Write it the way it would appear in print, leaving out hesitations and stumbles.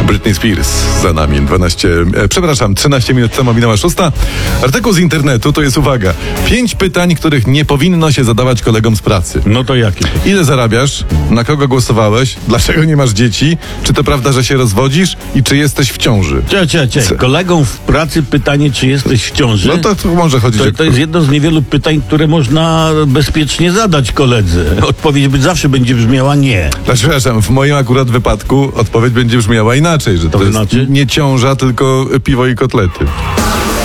Britney Spears za nami. 13 minut temu minęła 6. Artykuł z internetu to jest, uwaga, 5 pytań, których nie powinno się zadawać kolegom z pracy. No to jakie? Ile zarabiasz? Na kogo głosowałeś? Dlaczego nie masz dzieci? Czy to prawda, że się rozwodzisz? I czy jesteś w ciąży? Kolegom w pracy pytanie, czy jesteś w ciąży? No to może chodzić To jest jedno z niewielu pytań, które można bezpiecznie zadać koledze. Odpowiedź zawsze będzie brzmiała nie. Przepraszam, w moim akurat wypadku odpowiedź będzie brzmiała inaczej, że to jest znaczy? nie ciąża, tylko piwo i kotlety.